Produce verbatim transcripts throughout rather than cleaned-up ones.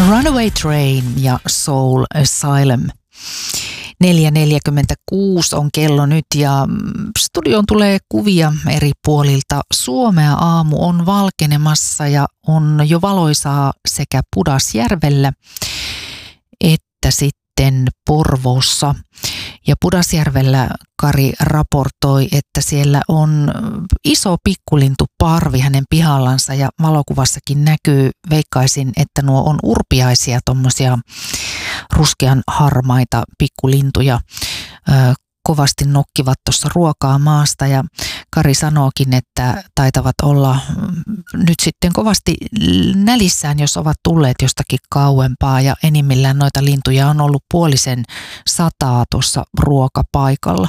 Runaway Train ja Soul Asylum. neljä neljäkymmentäkuusi on kello nyt ja studioon tulee kuvia eri puolilta Suomea. Aamu on valkenemassa ja on jo valoisaa sekä Pudasjärvellä että sitten Porvoossa. Ja Pudasjärvellä Kari raportoi, että siellä on iso pikkulintuparvi hänen pihallansa ja valokuvassakin näkyy, veikkaisin, että nuo on urpiaisia, tuommoisia ruskean harmaita pikkulintuja. Ö, kovasti nokkivat tuossa ruokaa maasta ja Kari sanookin, että taitavat olla nyt sitten kovasti nälissään, jos ovat tulleet jostakin kauempaa ja enimmillään noita lintuja on ollut puolisen sataa tuossa ruokapaikalla.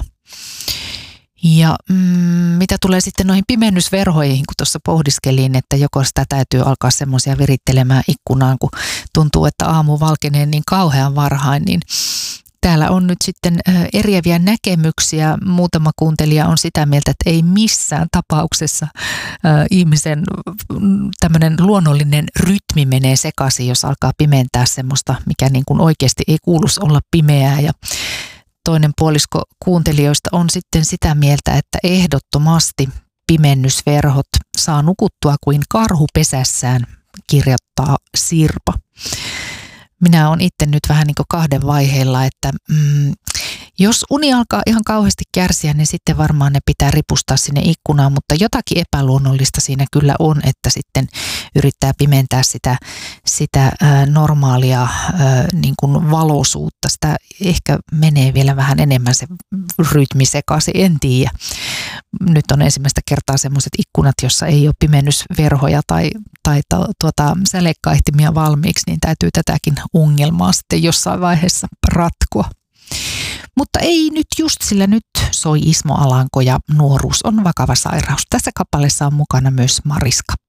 Ja mm, mitä tulee sitten noihin pimennysverhoihin, kun tuossa pohdiskelin, että joko sitä täytyy alkaa semmoisia virittelemään ikkunaan, kun tuntuu, että aamu valkenee niin kauhean varhain, niin täällä on nyt sitten eriäviä näkemyksiä. Muutama kuuntelija on sitä mieltä, että ei missään tapauksessa ihmisen tämmöinen luonnollinen rytmi menee sekaisin, jos alkaa pimentää semmoista, mikä niin kuin oikeasti ei kuuluisi olla pimeää. Ja toinen puolisko kuuntelijoista on sitten sitä mieltä, että ehdottomasti pimennysverhot saa nukuttua kuin karhu pesässään, kirjoittaa Sirpa. Minä olen itse nyt vähän niin kuin kahden vaiheilla, että mm, jos uni alkaa ihan kauheasti kärsiä, niin sitten varmaan ne pitää ripustaa sinne ikkunaan, mutta jotakin epäluonnollista siinä kyllä on, että sitten yrittää pimentää sitä, sitä ää, normaalia ää, niin kuin valoisuutta. Sitä ehkä menee vielä vähän enemmän se rytmi sekaisin, en tiedä. Nyt on ensimmäistä kertaa semmoiset ikkunat, jossa ei ole pimennysverhoja tai, tai tuota, sälekkaihtimia valmiiksi, niin täytyy tätäkin ongelmaa sitten jossain vaiheessa ratkoa. Mutta ei nyt just, sillä nyt soi Ismo Alanko ja Nuoruus on vakava sairaus. Tässä kappaleessa on mukana myös Mariska.